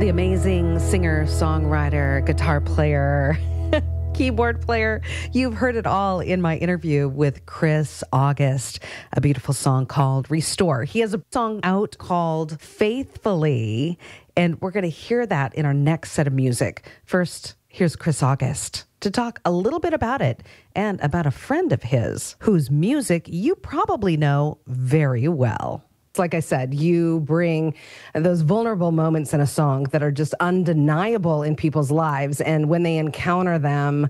The amazing singer, songwriter, guitar player, keyboard player. You've heard it all in my interview with Chris August, a beautiful song called Restore. He has a song out called Faithfully, and we're going to hear that in our next set of music. First, here's Chris August to talk a little bit about it and about a friend of his whose music you probably know very well. Like I said, you bring those vulnerable moments in a song that are just undeniable in people's lives. And when they encounter them,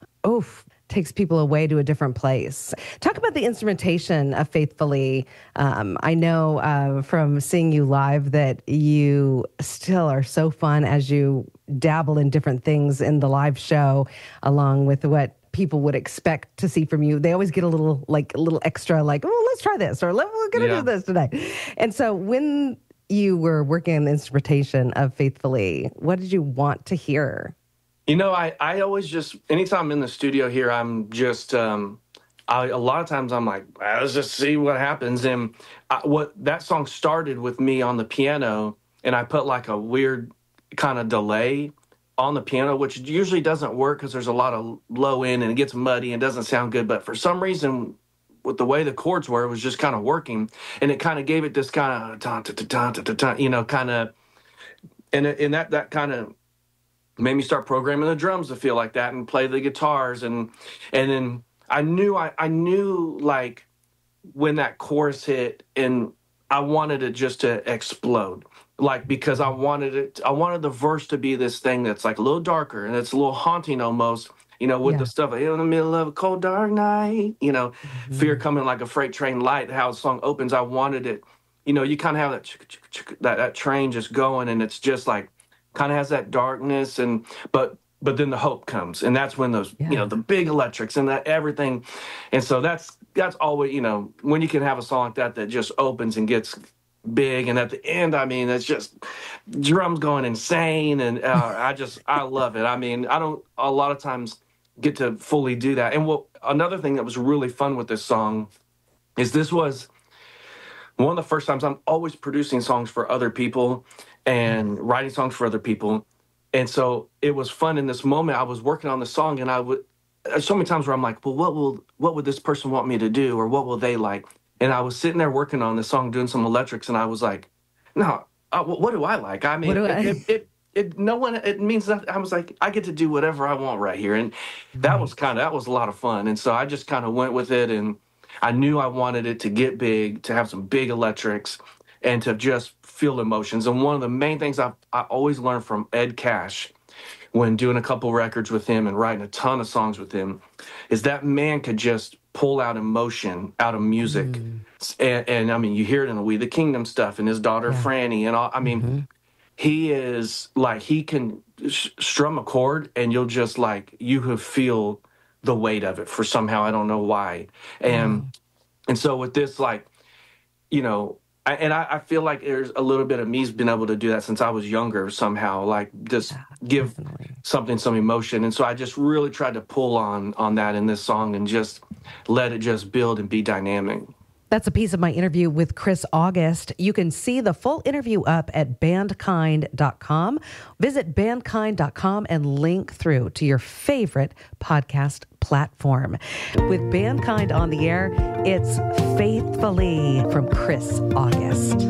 takes people away to a different place. Talk about the instrumentation of Faithfully. I know from seeing you live that you still are so fun as you dabble in different things in the live show, along with what people would expect to see from you. They always get a little extra, let's try this, or we're going to do this today. And so when you were working on the instrumentation of Faithfully, what did you want to hear? You know, I always just, anytime I'm in the studio here, I'm just, a lot of times I'm like, let's just see what happens. And that song started with me on the piano, and I put like a weird kind of delay on the piano, which usually doesn't work because there's a lot of low end and it gets muddy and doesn't sound good. But for some reason, with the way the chords were, it was just kind of working, and it kind of gave it this kind of, kind of, and that kind of made me start programming the drums to feel like that and play the guitars, and then I knew like when that chorus hit, and I wanted it just to explode. Like, because I wanted the verse to be this thing that's like a little darker and it's a little haunting almost, with the stuff in the middle of a cold, dark night, fear coming like a freight train light, how the song opens. I wanted it, you kind of have that train just going, and it's just like, kind of has that darkness, but then the hope comes, and that's when those, the big electrics and that everything. And so that's always, when you can have a song like that just opens and gets big, and at the end, I mean, it's just drums going insane, and I love it. I mean, I don't a lot of times get to fully do that. And another thing that was really fun with this song is this was one of the first times I'm always producing songs for other people and writing songs for other people. And so it was fun in this moment. I was working on the song, and so many times where I'm like, well, what would this person want me to do, or what will they like? And I was sitting there working on the song, doing some electrics, and I was like, no, what do I like? I mean, it means nothing. I was like, I get to do whatever I want right here. And that was a lot of fun. And so I just kind of went with it, and I knew I wanted it to get big, to have some big electrics, and to just feel emotions. And one of the main things I always learned from Ed Cash when doing a couple records with him and writing a ton of songs with him is that man could just pull out emotion out of music. And I mean, you hear it in the We the Kingdom stuff, and his daughter Franny, and all. I mean, he is like, he can strum a chord, and you'll just like, you could feel the weight of it for somehow, I don't know why. And so with this, like, I feel like there's a little bit of me's been able to do that since I was younger somehow, like just give something some emotion. And so I just really tried to pull on that in this song and just let it just build and be dynamic. That's a piece of my interview with Chris August. You can see the full interview up at bandkind.com. Visit bandkind.com and link through to your favorite podcast platform. With Bandkind on the air, it's Faithfully from Chris August.